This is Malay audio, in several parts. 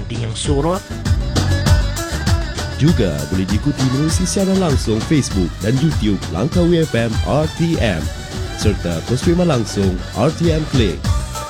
Puding yang suara. Juga boleh diikuti melalui siaran langsung Facebook dan YouTube Langkawi FM RTM serta penerimaan langsung RTM Play.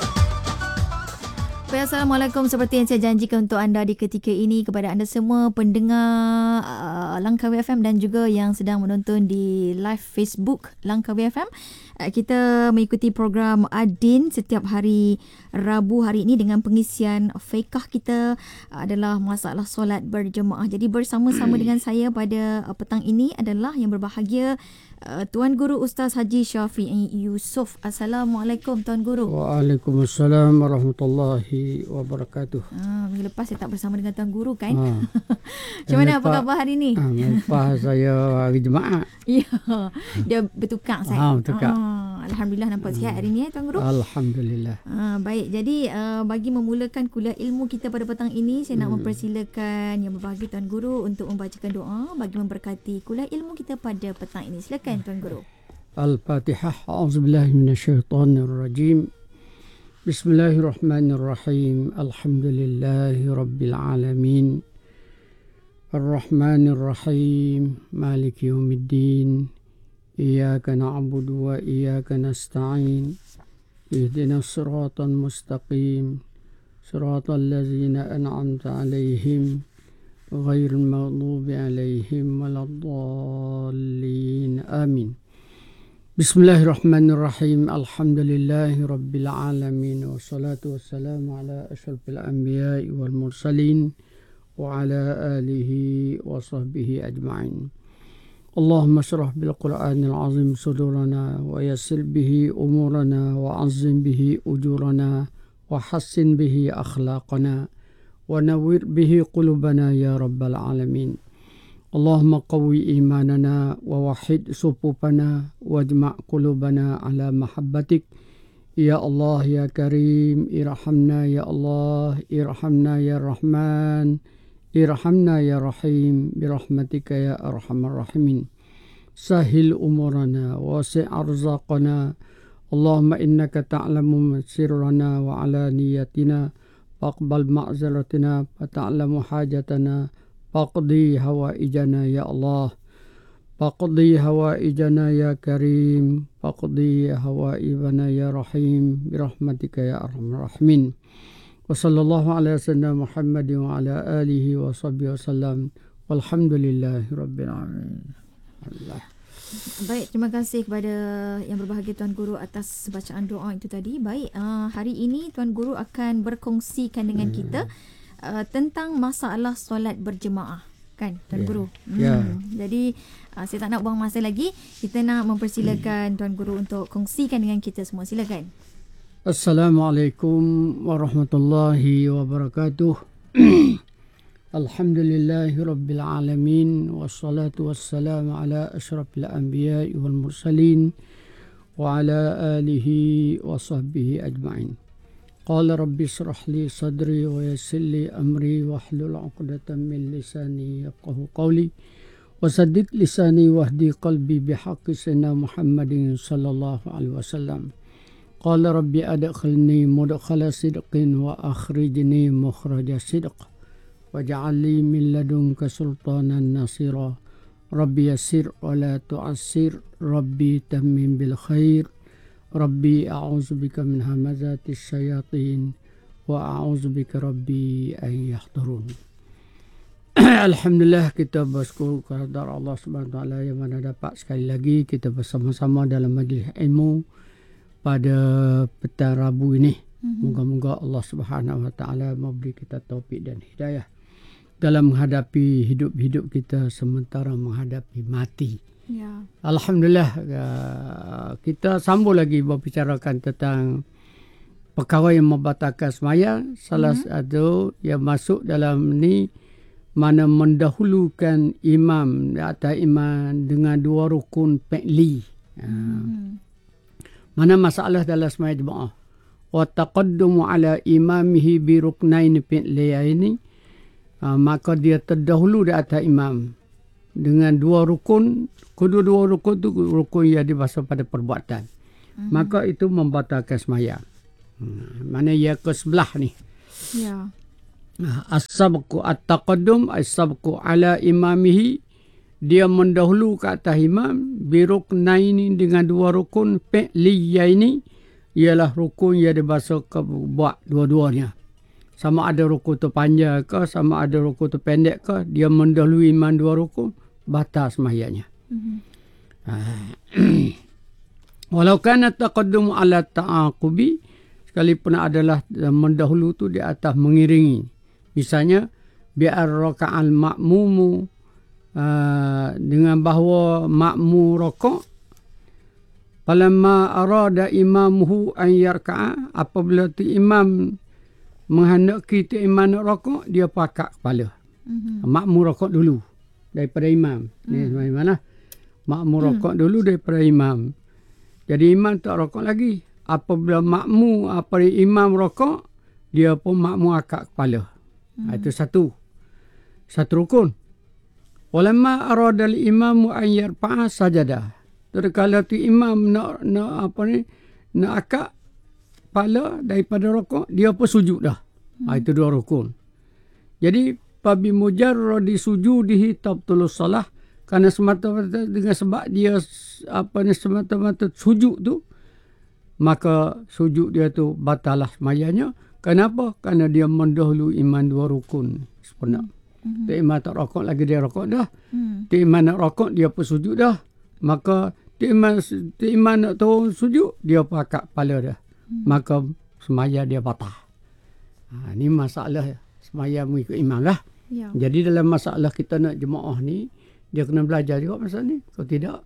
Assalamualaikum, seperti yang saya janjikan untuk anda di ketika ini kepada anda semua pendengar Langkawi FM dan juga yang sedang menonton di live Facebook Langkawi FM. Kita mengikuti program Adin setiap hari Rabu hari ini dengan pengisian fiqh kita adalah masalah solat berjemaah. Jadi bersama-sama dengan saya pada petang ini adalah yang berbahagia Tuan Guru Ustaz Haji Syafiee Yusof. Assalamualaikum Tuan Guru. Waalaikumsalam warahmatullahi wabarakatuh. Minggu lepas saya tak bersama dengan Tuan Guru kan? Macam mana, apa khabar hari ni? Lepas saya hari Jumaat. Ya, dia bertukar saya. Bertukar. Alhamdulillah nampak sihat hari ni Tuan Guru. Alhamdulillah. Baik, jadi bagi memulakan kuliah ilmu kita pada petang ini, saya nak mempersilakan yang berbahagia Tuan Guru untuk membacakan doa bagi memberkati kuliah ilmu kita pada petang ini. Silakan Tuan Guru. Al-Fatihah. A'udzubillahi minasyaitonirrajim. Bismillahirrahmanirrahim. Alhamdulillahi rabbil alamin. Ar-Rahmanir-Rahim. Maliki yaumiddin. Iyyaka na'budu wa iyyaka nasta'in. Ihdinas siratal mustaqim. Siratal ladzina an'amta 'alaihim ghairil maghdubi 'alaihim waladdallin. Amin. Bismillahirrahmanirrahim. Alhamdulillahi rabbil alamin. Wassalatu wassalamu ala asyrafil anbiya'i wal mursalin wa ala alihi wa sahbihi ajma'in. Allahumma syrah bil Qur'anil azim sudurana wa yassir bihi umurana wa azim bihi ujurana wa hassin bihi akhlaqana wa nawwir bihi qulubana ya rabbal alamin. Allahumma qawwi imanana wa wahid sufufana wajma' qulubana ala mahabbatik. Ya Allah ya Karim, irhamna ya Allah, irhamna ya Rahman, irhamna ya Rahim, birahmatika ya arhamar rahimin. Sahil umurana, wasi' arzaqana. Allahumma innaka ta'lamu sirrana wa alaniyatina, faqbal ma'zaratina, fata'lamu hajatana, faqdi hawaijana ya Allah. Faqdi hawaijana ya Karim, faqdi hawaibana ya Rahim, birahmatika ya arhamar rahimin. Wa sallallahu ala sayyidina Muhammadin wa ala alihi wa sahbihi wasallam. Walhamdulillahi rabbil alamin. Allah. Baik, terima kasih kepada yang berbahagia Tuan Guru atas bacaan doa itu tadi. Baik, hari ini Tuan Guru akan berkongsikan dengan kita tentang masalah solat berjemaah, kan Tuan Guru? Jadi saya tak nak buang masa lagi. Kita nak mempersilakan Tuan Guru untuk kongsikan dengan kita semua. Silakan. Assalamualaikum warahmatullahi wabarakatuh. Alhamdulillahi rabbil alamin. Wassalatu wassalamu ala asyrafil anbiya'i wal mursalin wa ala alihi wa sahbihi ajma'in. Qala rabbi shrah li sadri wa yassir li amri wahlul 'uqdatam min lisani yafqahu qawli wa saddid lisani wahdi qalbi bihaqqi sayyidina Muhammadin sallallahu alaihi wasallam. Qala rabbi adkhilni mudkhala sidqin wa akhrijni mukhraja sidq waj'al li min ladunka sultanan nasira. Rabbi yassir wa la tu'assir, Rabbi tammim bil khair, Rabbi a'udzubika min hamazatis syayatin wa a'udzubika Rabbi an yahdurun. Alhamdulillah, kita bersyukur kepada Allah Subhanahu wa taala yang mana dapat sekali lagi kita bersama-sama dalam majlis ilmu pada petang Rabu ini. Moga-moga Allah Subhanahu wa taala memberi kita taufik dan hidayah dalam menghadapi hidup-hidup kita sementara menghadapi mati. Ya. Alhamdulillah, kita sambung lagi berbicarakan tentang perkara yang membatalkan sembahyang. Salah satu yang masuk dalam ni mana mendahulukan imam atau imam dengan dua rukun fi'li. Mana masalah dalam sembahyang jemaah. Wa taqaddumu ala imamihi bi ruknain fi'liyaini. Maka dia terdahulu di atas imam dengan dua rukun. Kedua-dua rukun itu rukun yang dibahas pada perbuatan. Maka itu membatalkan sembahyang. Mana ia ke sebelah ni. Ya. As-sabqu at-taqaddum as-sabqu ala imamihi, dia mendahulu ke atas imam, biruknaini dengan 2 rukun, fi'liyaini ialah rukun yang dibahasa ke buat dua-duanya. Sama ada rukun tu panjang ke, sama ada rukun tu pendek ke, dia mendahului imam 2 rukun, batal sembahyangnya. Walau kana taqaddumu ala ta'aqubi, sekalipun adalah mendahulu tu di atas mengiringi. Misalnya biar raka'al ma'mumu, dengan bahawa makmum rokok, falamma arada imamuhu an yarka'a, apabila tu imam menghendaki tu imam nak rokok, dia pakak kepala. Makmum rokok dulu daripada imam. Ni mana? Makmum rokok dulu daripada imam. Jadi imam tak rokok lagi. Apabila makmum, apabila imam rokok, dia pun makmum akak kepala. Itu satu rukun. Walamma arada al-imamu an yarfa'a sajadah. Terkala tu imam nak akak kepala daripada rokok, dia pun sujud dah. Itu 2 rukun. Jadi fabi mujarradi sujudihi tabtulus salah, kerana semata-mata dengan sebab dia semata-mata sujud tu, maka sujud dia tu batalah sembahyangnya. Kenapa? Kerana dia mendahului imam 2 rukun sempurna. Tu imam tak rokok lagi, dia rokok dah. Tu imam nak rokok, dia pun sujud dah. Maka tu imam nak turun sujud, dia pakat kepala dah. Maka sembahyang dia batal. Ni masalah sembahyang mengikut imam lah. Ya. Jadi dalam masalah kita nak jemaah ni, dia kena belajar juga masalah ni. Kalau tidak,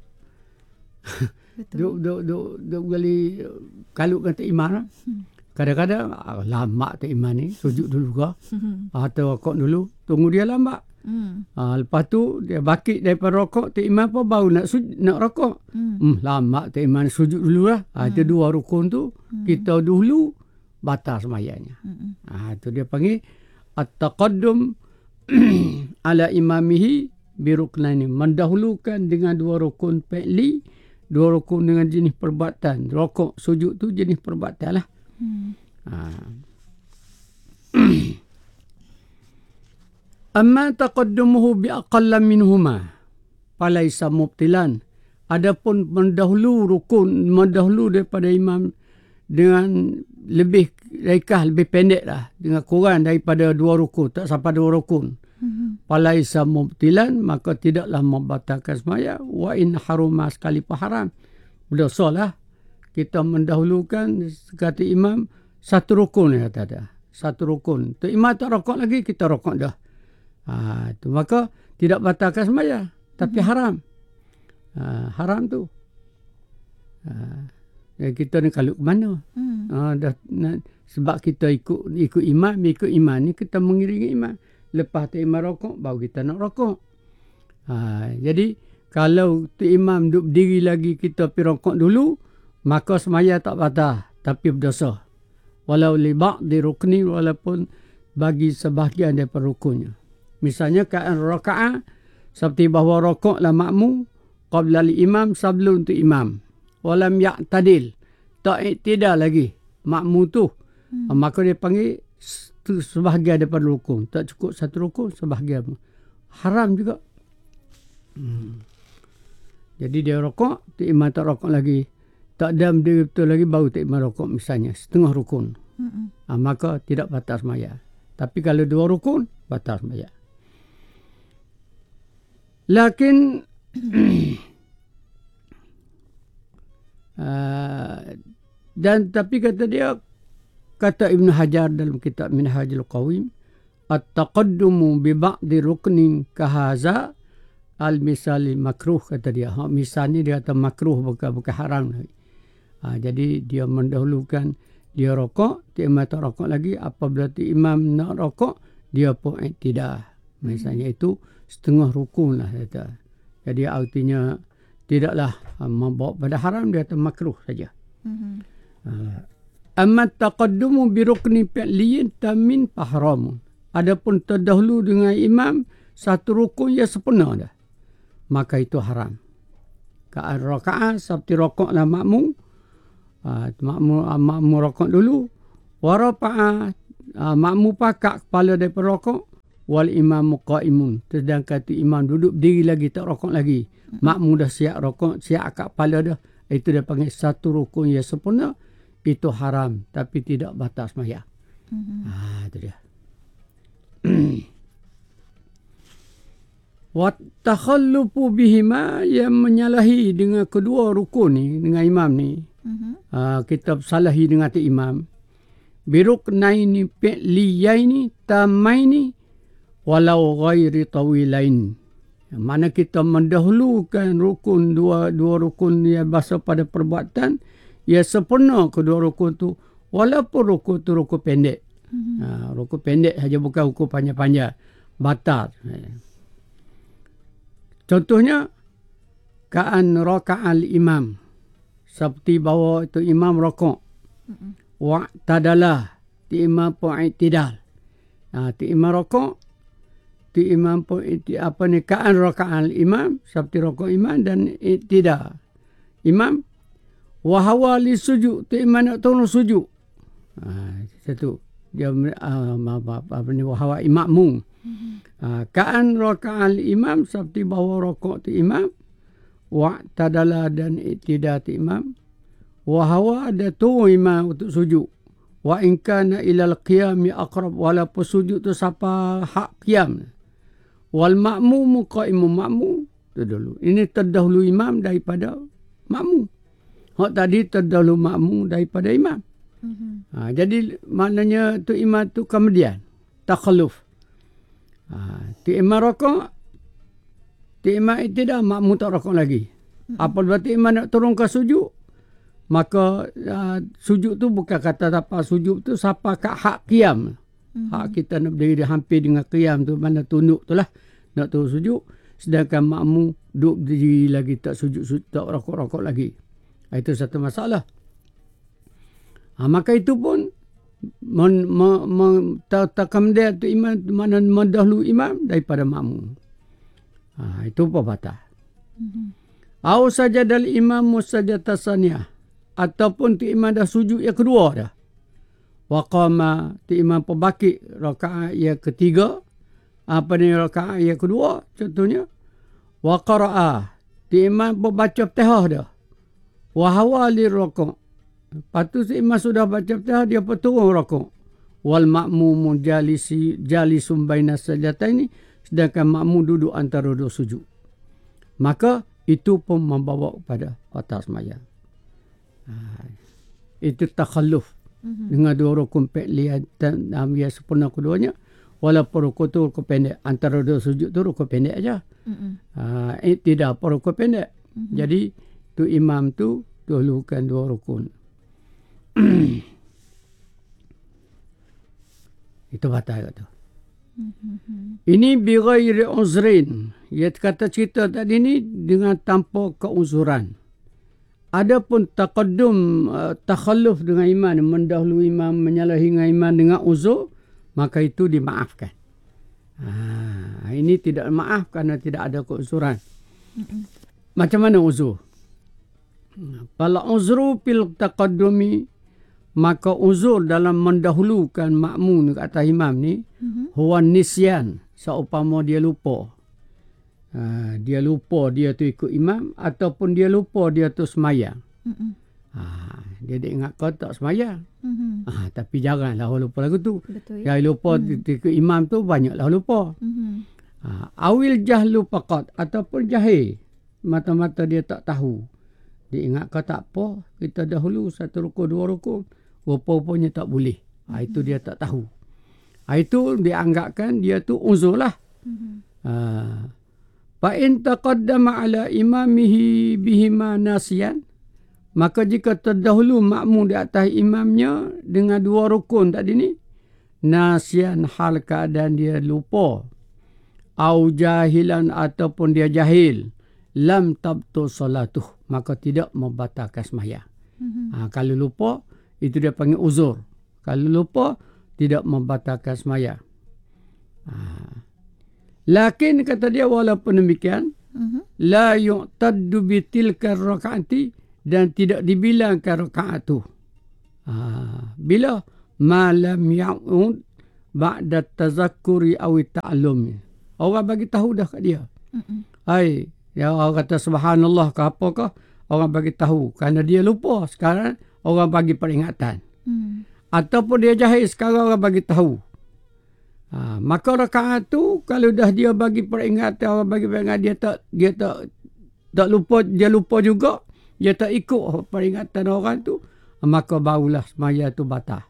duk kali kalut kata imam lah. Kadang-kadang lama tu imam ni, sujud dulu ke, atau rokok dulu, tunggu dia lambat. Lepas tu dia bakit daripada rokok, tu imam pun baru nak rokok. Lama tu imam sujud dulu lah. Itu 2 rukun tu, kita dulu batal sembahyangnya. Itu dia panggil at-taqaddum ala imamihi biruknaini, mendahulukan dengan 2 rukun fi'li, 2 rukun dengan jenis perbuatan. Rokok, sujud tu jenis perbuatan lah. Amma taqaddumuhu bi aqalla minhuma falaisa mubtilan. Adapun mendahulu daripada imam dengan lebih pendek lah, dengan kurang daripada 2 rukun, tak sampai 2 rukun. Falaisa mubtilan, maka tidaklah membatalkan sembahyang. Wa in haruma, sekalipun haram, berdosa lah. Kita mendahulukan kata imam 1 rukun ya ada. 1 rukun. Tu imam tak rokok lagi, kita rokok dah. Tu maka tidak batalkan sembahyang, tapi haram. Haram tu. Kita ni kalau ke mana? Sebab kita ikut imam ni, kita mengiringi imam. Lepas tu imam rokok, baru kita nak rokok. Jadi kalau tu imam duduk berdiri lagi, kita pergi rokok dulu, maka sembahyang tak batal, tapi berdosa. Walau li ba'di rukni, walaupun bagi sebahagian daripada rukunnya. Misalnya keadaan raka'ah, seperti bahawa rokoklah makmum qabla al-imam, sebelum tu imam. Walam ya'tadil, tak iktidal lagi makmum tu. Maka dia panggil sebahagian daripada rukun. Tak cukup 1 rukun, sebahagian. Haram juga. Jadi dia rokok, tu imam tak rokok lagi. Tak dam dia betul lagi, baru tu imam rokok misalnya, setengah rukun. Maka tidak batal sembahyang. Tapi kalau 2 rukun, batal sembahyang. Lakin dan tapi kata dia, kata Ibn Hajar dalam kitab Minhajul Qawim, at-taqaddumu bi ba'di ruknin kahaza al-misali makruh, kata dia. Misal ni dia kata makruh, bukan haram lagi. Jadi dia mendahulukan, dia rokok, tu imam tak rokok lagi. Apabila tu imam nak rokok, dia pun tidak. Misalnya itu setengah rukun lah. Kata. Jadi artinya tidaklah membawa pada haram, dia kata makruh saja. Amma taqaddumu bi rukni fi'liyin tamin fahramun. Adapun terdahulu dengan imam 1 rukun yang sempurna dah, maka itu haram. Keadaan rakaat seperti rokoklah makmum. Makmum rokok dulu. Warafa'a, makmum pakak kepala daripada rokok, wal imam qa'imun, sedangkan tu imam duduk berdiri lagi, tak rokok lagi. Makmum dah siap rokok, siap akak kepala dah. Itu dia panggil satu rukun yang sempurna. Itu haram, tapi tidak batal sembahyang. Itu dia. Wa takhallufu bihima, yang menyalahi dengan kedua rukun ni, dengan imam ni. Kita salahi dengan tu imam. Biruknaini fi'liyaini tamaini walau ghairi tawilain. Mana kita mendahulukan rukun dua rukun yang basa pada perbuatan, ya sempurna kedua rukun tu, walaupun rukun tu rukun pendek. Rukun pendek saja, bukan rukun panjang-panjang, batal. Contohnya kaan raka'al imam, seperti bahawa itu imam rokok. Wa'tadalah, ti imam pun i'tidal. Ti imam rokok, ti imam pun kaan raka'al imam, seperti rokok imam dan i'tidal imam. Wahawa li sujud, tu imam nak tolong sujud. Satu. Dia wahawa imamung. Kaan raka'al imam, seperti bahawa rokok tu imam. Wa'tadala dan i'tidal tu imam. Wahawa ada tu imam untuk sujud. Wa in kana ilal qiyami aqrab, walaupun sujud tu siapa hak qiyam. Wal ma'mum qa'imun, ma'mum tu dulu. Ini terdahulu imam daripada makmum. Hak tadi terdahulu makmum daripada imam. Jadi maknanya tu imam tu kemudian takhalluf. Tu imam rokok, tu imam tidak, makmum tak rokok lagi. Apabila tu imam nak turun ke sujud, maka sujud tu bukan kata apa, sujud tu siapa kat hak qiyam. Hak kita nak berdiri hampir dengan qiyam tu, mana tunduk tu lah, nak turun sujud. Sedangkan makmum duduk berdiri lagi, tak sujud, tak rokok-rokok lagi. Itu satu masalah. Maka itu pun kemudian tu imam, mana mendahulu imam daripada makmum. Itu apa batal. Au sajadal imam musajadatan saniyah, ataupun tu imam dah sujud yang kedua dah. Wa qama, tu imam perbakit rakaat yang ketiga. Apa ni rakaat yang kedua contohnya. Wa qara'a, tu imam membaca Fatihah dah. Wa hawali rukuk. Lepas tu si imam sudah baca Fatihah, dia turun rukuk. Wal ma'mumun jalisun baina sajdatain, sedangkan makmum duduk antara dua sujud. Maka itu pun membawa kepada batal sembahyang. Itu takhalluf dengan dua rukun fi'liyah dan yang sempurna keduanya. Walaupun rukun tu rukun pendek, antara dua sujud tu rukun pendek aja. Tidak apa rukun pendek. Jadi tu imam tu dahulukan dua rukun. Itu batal tu. Ini bighairi uzrin. Ya, kata cerita tadi ni dengan tanpa keuzuran. Adapun taqaddum, takhalluf dengan imam, mendahului imam, menyalahi dengan imam dengan uzur, maka itu dimaafkan. Ini tidak maaf kerana tidak ada keuzuran. Macam mana uzur? Fal uzru fil taqaddumi, maka uzur dalam mendahulukan makmum ke atas imam ni, huwa nisyan, seumpama dia lupa. Dia lupa dia tu ikut imam, ataupun dia lupa dia tu semayang. Dia ingat kau tak semayang. Tapi janganlah lupa lagu tu. Yang lupa ikut imam tu banyaklah lupa. Awil jahlu faqat, ataupun jahil, mata-mata dia tak tahu. Dia ingat kau tak apa, kita dahulu satu rukun, dua rukun, rupa-rupanya tak boleh. Itu dia tak tahu. Itu dianggapkan dia tu uzur lah. Fa in taqaddama ala imamihi bihima nasiyan, maka jika terdahulu makmum di atas imamnya dengan dua rukun tadi ni, nasiyan hal keadaan dia lupa, au jahilan ataupun dia jahil, lam tabtu salatuh, maka tidak membatalkan sembahyang. Kalau lupa, itu dia panggil uzur. Kalau lupa, tidak membatalkan sembahyang. Lakin kata dia, walaupun demikian, la yu'taddu bitilka rakaati, dan tidak dibilangkan rakaat tu. Bila ma lam ya'ud ba'da tazakkuri aw ta'allum. Orang bagi tahu dah kat dia. Hai, ya orang kata subhanallah ke apa ke, orang bagi tahu kerana dia lupa. Sekarang orang bagi peringatan. Ataupun dia jahil, sekarang orang bagi tahu. Maka rakaat tu kalau dah dia bagi peringatan, orang bagi peringatan, dia tak lupa, dia lupa juga, dia tak ikut peringatan orang tu, maka barulah semaya tu batal.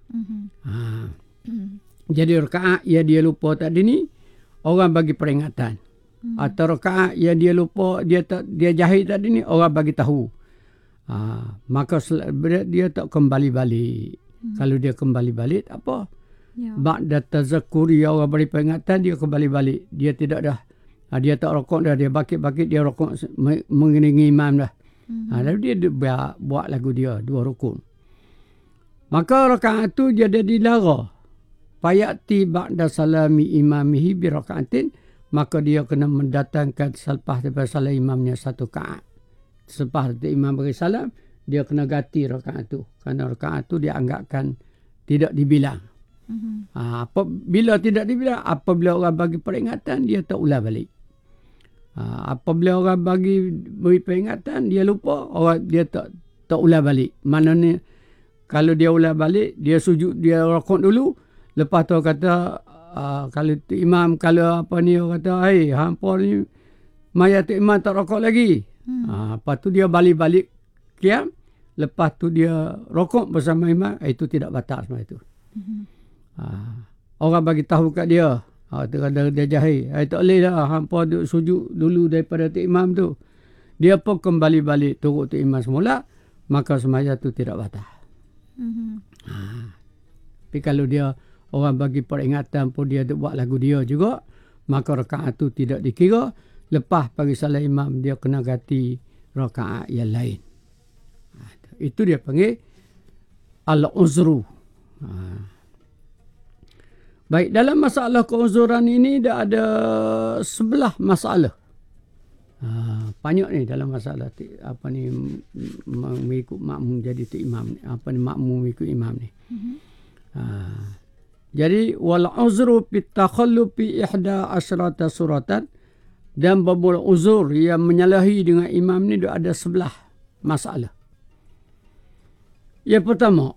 Jadi rakaat yang dia lupa tadi ni, orang bagi peringatan. Atau rakaat yang dia lupa, dia jahil tadi ni, orang bagi tahu. Maka dia tak kembali balik. Kalau dia kembali balik, apa? Ba'da tazakkuri, orang beri peringatan, dia kembali balik. Dia tidak dah. Dia tak rokok dah. Dia bakit-bakit, dia rokok mengiringi imam dah. Lalu dia buat lagu dia, 2 rukun. Maka rakaat tu dia dah dilarang. Fayati ba'da salami imamihi bi rakaatin, maka dia kena mendatangkan selepas daripada salam imamnya 1 rakaat. Selepas imam beri salam, dia kena ganti rakaat tu. Kerana rakaat tu dia anggapkan tidak dibilang. Bila tidak dibilang, apabila orang bagi peringatan, dia tak ulang balik. Apabila orang beri peringatan, dia lupa, dia tak ulang balik. Maknanya kalau dia ulang balik, dia sujud, dia rokok dulu, lepas tu kata kalau imam, kalau apa ni orang kata, hey, hampa ni mayat imam tak rokok lagi. Lepas tu dia balik kiam, lepas tu dia rokok bersama imam, itu tidak batal semua itu. Orang bagi tahu kat dia, dia jahil, tak boleh dah, hampa duduk sujud dulu daripada tu imam tu. Dia pun kembali balik turut tu imam semula, maka semaya tu tidak batal. Tapi kalau dia orang bagi peringatan pun dia buat lagu dia juga, maka rakaat tu tidak dikira. Lepas pagi salam imam, dia kena ganti rakaat yang lain. Itu dia panggil al-uzru. Baik, dalam masalah keuzuran ini dah ada 11 masalah. Banyak ni dalam masalah apa ni, mengikut makmum jadi tu imam ni, apa ni, makmum mengikut imam ni. Jadi wal uzru fit takhallufi 11 suratan, dan bermula uzur yang menyalahi dengan imam ni ada 11 masalah. Yang pertama,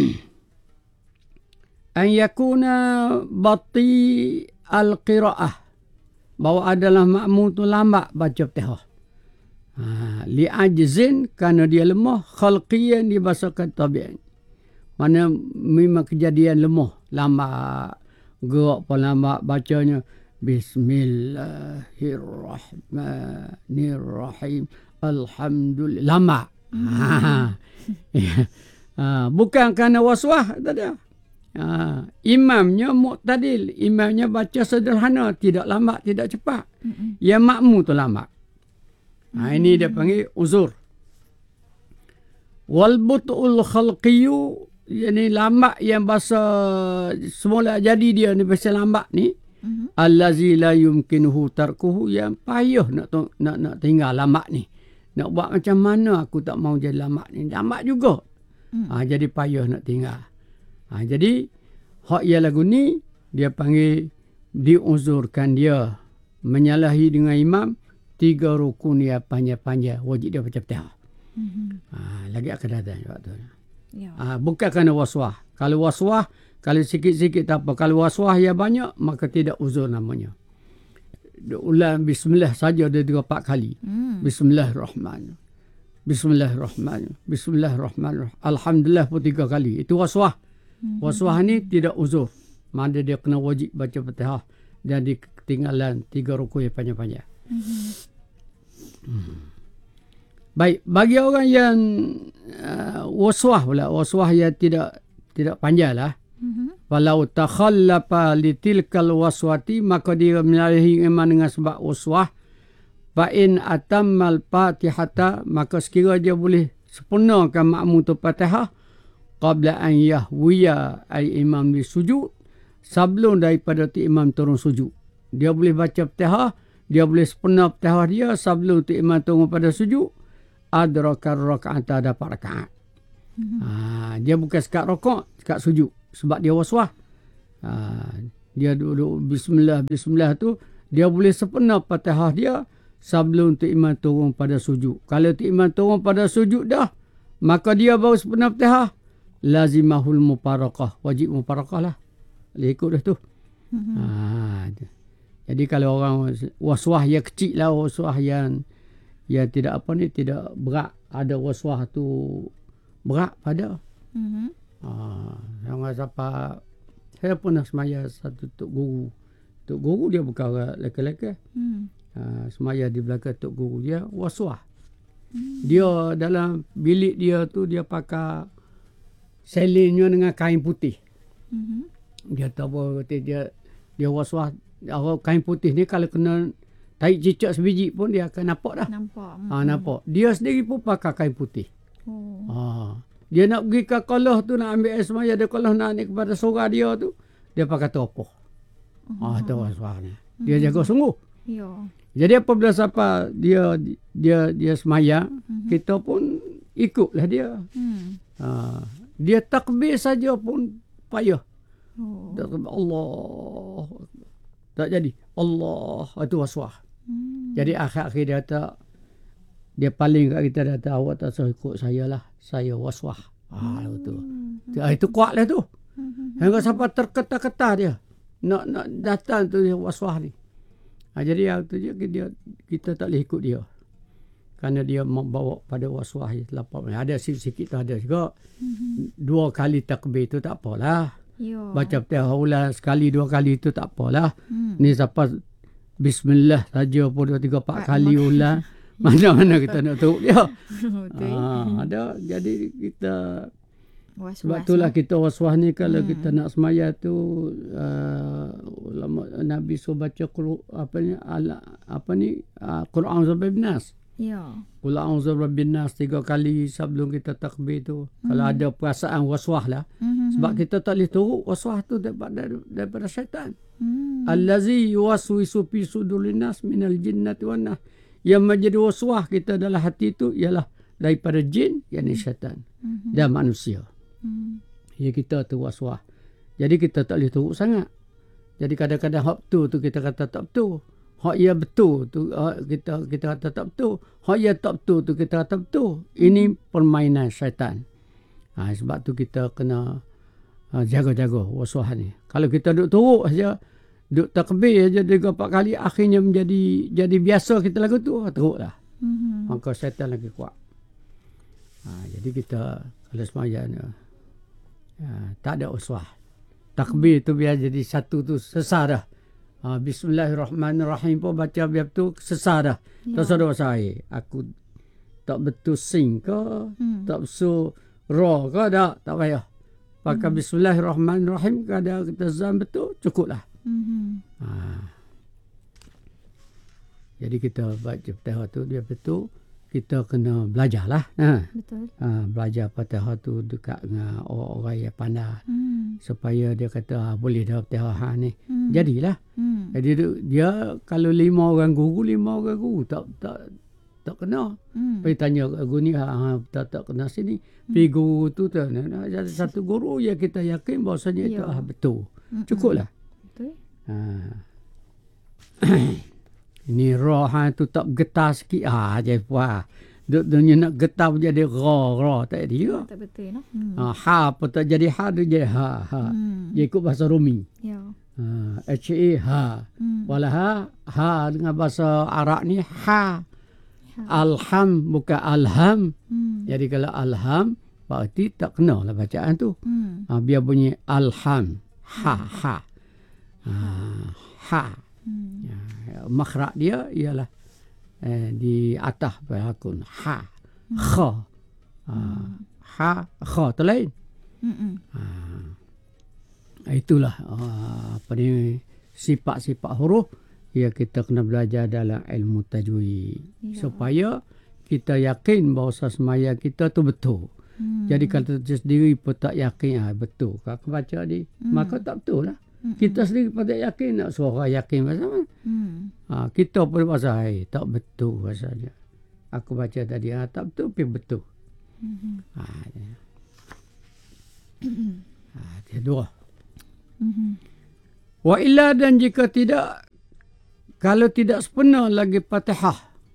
an yakuna bati al-qira'ah, bahawa adalah makmum tu lambat baca Fatihah. Li'ajzin, kerana dia lemah, khalqiyan dibahasakan tabi'in. Mana memang kejadian lemah, lambat, gerak pun lambat bacanya. Bismillahirrahmanirrahim. Alhamdulillah. Lambat. Bukan kerana waswah tadi. Imamnya muqtadil, imamnya baca sederhana, tidak lambat, tidak cepat. Yang makmum tu lambat. Ini dia panggil uzur. Wal butul khalqiyu, yani lambat yang bahasa semula jadi dia ni, bahasa lambat ni, allazi la yumkinuhu tarkuhu, yang payah nak tinggal lambat ni. Nak buat macam mana aku tak mau jadi lambat ni, lambat juga. Jadi payah nak tinggal. Jadi hak yang lagu ni dia panggil diuzurkan, dia menyalahi dengan imam 3 rukun yang panjang-panjang, wajib dia baca Fatihah. Lagi akan datang waktu tu. Bukan kerana waswah. Kalau waswah, kalau sikit-sikit tak apa. Kalau waswah yang banyak, maka tidak uzur namanya. Ulang bismillah saja dia 3-4 kali. Bismillahirrahmanirrahim. Bismillahirrahmanirrahim. Bismillahirrahmanirrahim. Alhamdulillah pun 3 kali. Itu waswah. Waswah ni tidak uzur. Mana dia kena wajib baca Fatihah dan ketinggalan 3 rukun yang panjang-panjang. Baik, bagi orang yang waswah pula, waswah yang tidak panjang lah. Walau takhallafa litilkal waswati, maka dia menyalahi iman dengan sebab waswah. Fa'in atammal fatihata, maka sekiranya dia boleh sempurnakan makmum tu Fatihah qabla an yahwiya ay imam di sujud, sebelum daripada tu imam turun sujud. Dia boleh baca Fatihah, dia boleh sempurna Fatihah dia sebelum tu imam turun pada sujud. Adrakar raka'ata, dapat rakaat. Dia bukan sekat rokok, sekat sujud. sebab dia was-was. Dia duduk bismillah tu, dia boleh sempurna Fatihah dia sebelum tu imam turun pada sujud. Kalau tu imam turun pada sujud dah, maka dia baru sempurna Fatihah. Lazimahul muparakah, wajib muparakah lah. Boleh ikut dah tu. Jadi kalau orang was-was yang kecil lah, was-was yang tidak tidak berat. Ada was-was tu berat pada. Jangan sampai. Saya pernah semaya satu Tok Guru. Tok Guru dia bukan orang lelaki-lelaki. Semaya di belakang Tok Guru dia was-was. Dia dalam bilik dia tu dia pakai selinnya dengan kain putih. Dia tahu dia was-was. Kain putih ni kalau kena tarik cicak sebiji pun dia akan nampak dah. Nampak. Dia sendiri pun pakai kain putih. Dia nak pergi ke kolah tu, nak ambil air semaya, dia kolah nak naik kepada surah dia tu, dia pakai topoh. Tu was-was ni. Dia jaga sungguh. Jadi apabila siapa dia semaya, kita pun ikutlah dia. Dia takbir saja pun payah. Allah. Tak jadi. Allah. Itu was-was. Jadi akhir-akhir dia paling kat kita dah tahu, awak tak usah ikut saya lah. Saya was-was. Itu kuat lah tu. Hingga sampai terketa-keta dia. Nak datang tu dia was-was ni. Jadi yang tu je kita tak boleh ikut dia. Kerana dia membawa pada was-was. Ada sikit-sikit tu ada juga. 2 kali takbir tu tak apalah. Baca Fatihah ulang sekali 2 kali tu tak apalah. Ni sampai bismillah saja pun 2, 3, 4 kali ulang. Mana-mana kita nak tahu dia. Ada. Jadi kita sebab itulah kita was-was ni kalau kita nak semaya tu Nabi suruh baca Quran sampai binas. Qul a'udzu birabbin nas 3 kali sebelum kita takbir tu. Kalau ada perasaan was-was lah. Sebab kita tak boleh turut was-was tu daripada syaitan. Allazi yuwaswisu fi sudurin nas minal jinnati wan nas. Yang menjadi was-was kita dalam hati itu ialah daripada jin, yakni syaitan, dan manusia. Ya kita tu was-was. Jadi kita tak boleh turut sangat. Jadi kadang-kadang hak tu kita kata tak betul. Hak ia betul tu kita kata tak betul. Hak ia tak betul tu kita kata betul. Ini permainan syaitan. Sebab tu kita kena jaga-jaga was-was ni. Kalau kita duduk turut saja, duk takbir aja 3-4 kali, akhirnya jadi biasa kita lagu tu, teruklah. Maka syaitan lagi kuat. Jadi kita kalau sembahyang tak ada was-was. Takbir tu biar jadi satu tu sesar dah. Bismillahirrahmanirrahim pun baca biar tu sesar dah. Tak usah dosa air. Aku tak betul sing ke, tak betul ra ke, tak payah. Pakai Bismillahirrahmanirrahim, kada kita zam betul, cukuplah. Jadi kita baca Fatihah tu dia betul, kita kena belajarlah. Betul. Belajar Fatihah tu dekat dengan orang-orang yang pandai. Supaya dia kata boleh dah Fatihah ni. Jadilah. Jadi dia kalau 5 orang guru tak kena. Pergi tanya guru ni tak kena sini. Pergi guru tu ada satu guru yang kita yakin bahawasanya itu betul. Cukuplah. Ini roh tu tak getar sikit je puas. Dia nak getar jadi ra tak dia. Tak betul no. Ha pun tak jadi ha, dia jadi ha. Dia ikut bahasa Rumi. Ya. HA ha. Walah ha dengan bahasa Arab ni ha. Alham bukan alham. Jadi kalau alham berarti tak kena lah bacaan tu. Biar bunyi alham. Ha. Makhraj dia ialah di atas berhakun ha, kha, kha tu lain. Itulah sifat-sifat huruf yang kita kena belajar dalam ilmu tajwid supaya kita yakin bahawa semaya kita tu betul. Jadi kalau kita sendiri pun tak yakin betul kalau baca ni maka tak betul lah. Kita sendiri pada yakin, nak suara yakin macam mana? Kita pun bahasa tak betul rasanya. Aku baca tadi tak betul tapi betul. Dia dua. Wa illa, dan jika tidak, kalau tidak sempurna lagi Fatihah,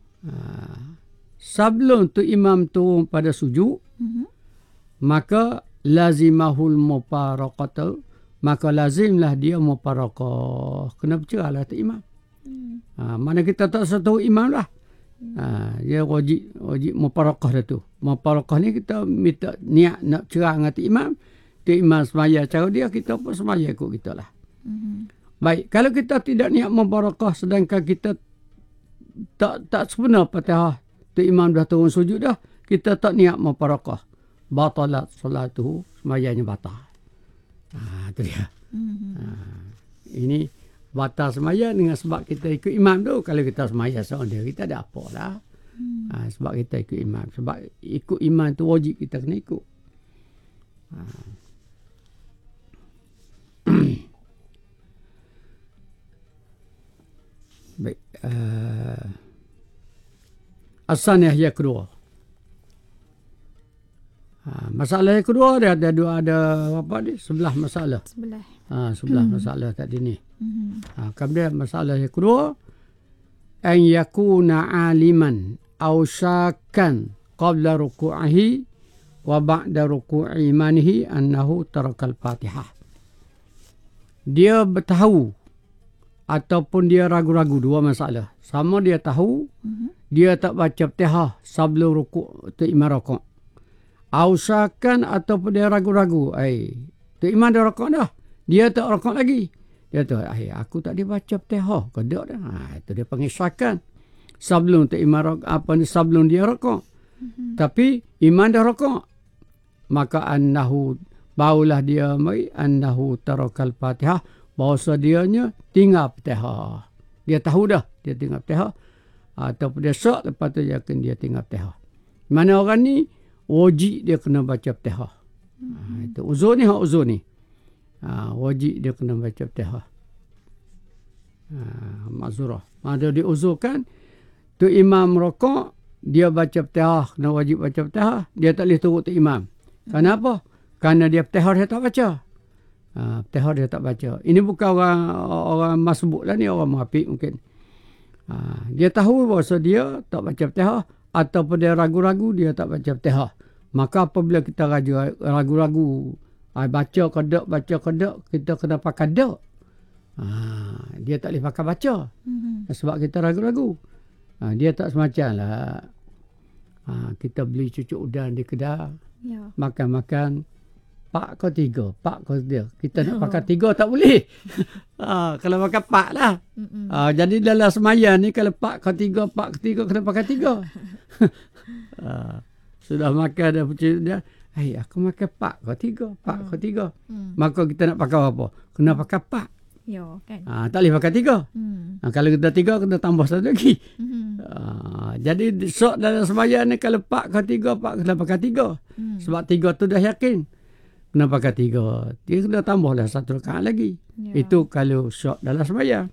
sebelum tu imam turun pada sujud, maka lazimahul mufaraqatu, maka lazimlah dia mufaraqah. Kena bercerah lah tu imam. Mana kita tak satu imam lah. Dia wajib mufaraqah dah tu. Mufaraqah ni kita minta niat nak cerah dengan tu imam. Tu imam semaya cara dia, kita pun semaya ikut kita lah. Baik, kalau kita tidak niat mufaraqah sedangkan kita tak sempurna Fatihah, tu imam dah turun sujud dah, kita tak niat mufaraqah, batalat salatuhu, semayanya batal. Itu dia. Ini batal semaya dengan sebab kita ikut imam tu. Kalau kita semaya seorang diri, kita ada apa lah. Sebab kita ikut imam. Sebab ikut imam tu wajib kita kena ikut. Baik. As-saniyah yang kedua. Masalah yang kedua dia ada apa ni? Sebelah masalah. Sebelah masalah tadi ni. Kemudian masalah yang kedua, an yakuna aliman aw syakkan qabla ruku'ihi wa ba'da ruku'i imanihi annahu tarakal Fatihah. Dia bertahu ataupun dia ragu-ragu, dua masalah. Sama dia tahu, dia tak baca Fatihah sebelum rukuk tu imam rukuk. Ausakan ataupun dia ragu-ragu. Tu imam dah rukuk dah. Dia tak rukuk lagi. Dia tu, aku tak dibaca Fatihah. Kedok dah. Itu dia panggil syakan. Sebelum tu imam sebelum dia rukuk. Tapi imam dah rukuk. Maka annahu, baulah dia annahu tarakal Fatihah, bahawa dianya tinggal Fatihah. Dia tahu dah dia tinggal Fatihah, ataupun dia syak lepas tu yakin dia tinggal Fatihah. Mana orang ni wajib dia kena baca Fatihah. Itu uzur ni, uzur ni. Wajib dia kena baca Fatihah. Mazurah. Ada diuzurkan tu imam rokok, dia baca Fatihah, kena wajib baca Fatihah, dia tak boleh turut tu imam. Kenapa? Kerana dia Fatihah dia tak baca. Fatihah dia tak baca. Ini bukan orang masbuk lah ni, orang munafik mungkin. Dia tahu bahawa dia tak baca Fatihah, ataupun dia ragu-ragu dia tak baca Fatihah. Maka apabila kita ragu-ragu, baca kodok, kita kena pakai dok. Dia tak boleh pakai baca. Sebab kita ragu-ragu. Dia tak semacam lah. Kita beli cucuk udang di kedai. Makan-makan. Pak kau 3, pak kau dia. Kita nak pakai 3 tak boleh. Kalau pakai pak lah. Jadi dalam semaya ni kalau pak kau 3, pak kau 3 kena pakai 3. Sudah makan dah pucuk dia. Aku makan pak kau 3, pak kau 3. Maka kita nak pakai apa? Kena pakai pak. Kan? Tak boleh pakai 3. Kalau kita 3 kena tambah satu lagi. Jadi sok dalam semaya ni kalau pak kau 3, pak kena pakai 3. Sebab 3 tu dah yakin. Kena pakai 3. Dia kena tambahlah satu rakaat lagi. Itu kalau syok dalam sembahyang.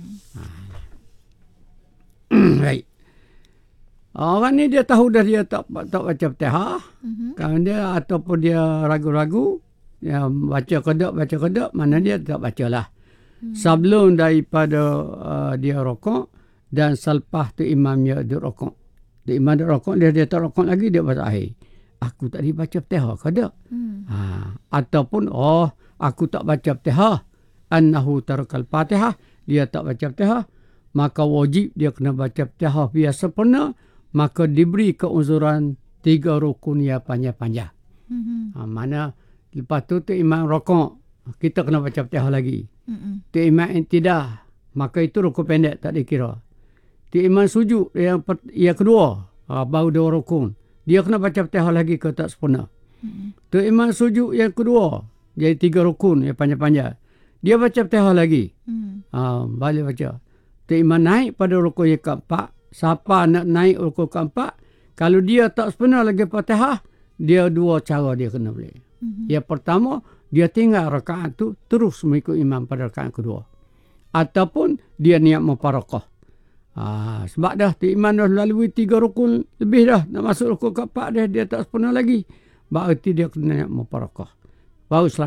Baik. Orang ni dia tahu dah dia tak baca Fatihah. Kalau dia ataupun dia ragu-ragu, dia baca kodok, mana dia tak bacalah. Sebelum daripada dia rokok dan selepas tu imamnya dia rokok. Dia imam dia rokok, dia tak rokok lagi, dia baca aku tak dibaca Fatihah kodok. Ataupun aku tak baca Fatihah, annahu tarakal Fatihah, dia tak baca Fatihah, maka wajib dia kena baca Fatihah biasa sempurna, maka diberi keuzuran 3 rukun ya panjang-panjang. Mana lepas tu imam rokok, kita kena baca Fatihah lagi. Tu imam tidak, maka itu rukun pendek tak dikira. Tu imam sujud yang kedua, baru 2 rukun, dia kena baca Fatihah lagi ke tak sempurna. Tu imam sujud yang kedua, jadi 3 rukun yang panjang-panjang, dia baca Fatihah lagi. Balik baca. Tu imam naik pada rukun yang keempat. Siapa nak naik rukun keempat, kalau dia tak sempurna lagi Fatihah, dia 2 cara dia kena boleh. Yang pertama, dia tinggal rakaat tu terus mengikut imam pada rakaat kedua. Ataupun dia niat mufaraqah. Sebab dah imam dah lalui 3 rukun lebih dah, nak masuk rukun keempat dia tak sempurna lagi, berarti dia kena niat mufaraqah, baru selamat.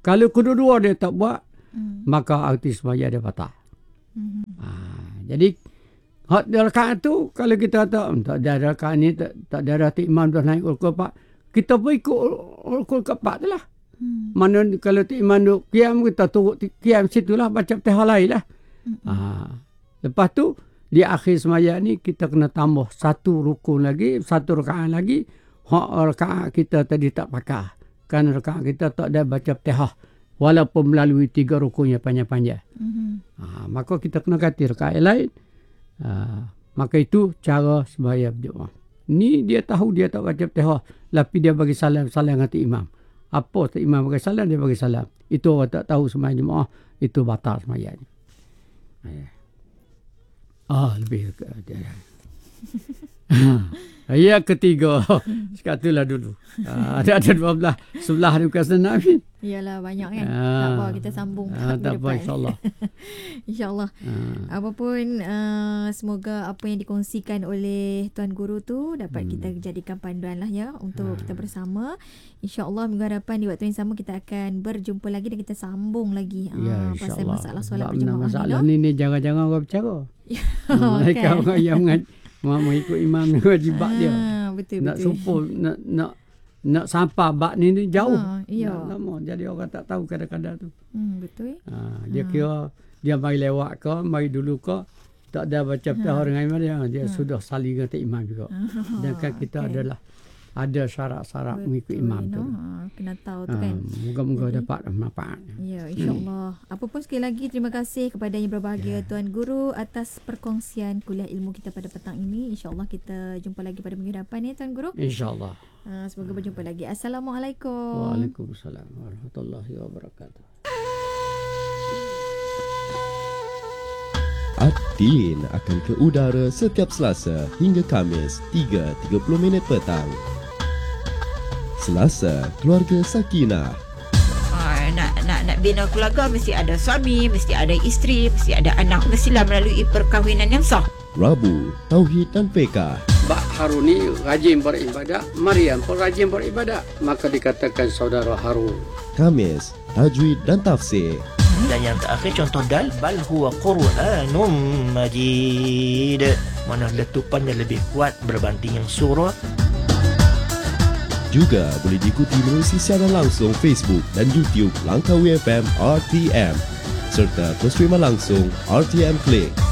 Kalau kedua-dua dia tak buat, maka arti sembahyang dia batal. Jadi hak rakaat tu kalau kita kata tak ada rakaat ni, tak ada rakaat imam dah naik rukuk keempat, kita pun ikut rukuk keempat tu lah. Mana kalau imam duk qiyam, kita turut qiyam situlah, baca Fatihah lain lah. Lepas tu di akhir sembahyang ni kita kena tambah satu rukun lagi, satu rakaat lagi. Hak rakaat kita tadi tak pakai. Kerana rakaat kita tak ada baca Fatihah walaupun melalui 3 rukun yang panjang-panjang. Maka kita kena ganti rakaat lain. Maka itu cara sembahyang berjemaah. Ni dia tahu dia tak baca Fatihah, tapi dia bagi salam dengan imam. Apa tu imam bagi salam, dia bagi salam. Itu orang tak tahu sembahyang jemaah, itu batal sembahyang. Lebih dia. Ayat ketiga. Sekatulah dulu. Ada 12 sebelah ni bukan senang. Iyalah banyak kan. Tak apa, kita sambung tak apa, insyaAllah. InsyaAllah. Apapun, semoga apa yang dikongsikan oleh Tuan Guru tu dapat kita jadikan panduan lah ya untuk kita bersama. InsyaAllah minggu hadapan di waktu yang sama kita akan berjumpa lagi dan kita sambung lagi pasal masalah solat berjemaah. Masalah ni jangan-jangan orang bercara. Mereka orang yang mengikut imam ni wajibat dia. Betul. Nak sumpah, nak sampai bab ni jauh. Ya. Lama. Jadi orang tak tahu kadang-kadang tu. Betul. Dia kira dia mari lewat ke, mari dulu ke, tak ada baca Fatihah dengan imam dia sudah saling dengan imam juga. Dan kan kita adalah ada syarat-syarat mengikut imam tu. Kena tahu tu kan. Moga-moga dapat manfaat. Ya, insyaAllah. Apapun sekali lagi terima kasih kepada yang berbahagia Tuan Guru atas perkongsian kuliah ilmu kita pada petang ini. InsyaAllah kita jumpa lagi pada minggu depan ya Tuan Guru. InsyaAllah. Semoga berjumpa lagi. Assalamualaikum. Waalaikumsalam warahmatullahi wabarakatuh. Ad-Din akan ke udara setiap Selasa hingga Khamis 3.30 petang. Selasa, Keluarga Sakinah. Nak bina keluarga mesti ada suami, mesti ada isteri, mesti ada anak, mestilah melalui perkahwinan yang sah. Rabu, Tauhid dan Fiqh. Bak Harun ni rajin beribadat, Maryam pun rajin beribadat, maka dikatakan saudara Harun. Khamis, Tajwid dan Tafsir. Dan yang terakhir contoh dal, bal huwa Qur'anum Majid, mana letupannya lebih kuat berbanding yang surah. Juga boleh diikuti melalui siaran langsung Facebook dan YouTube Langkawi FM RTM serta terus terima langsung RTM Click.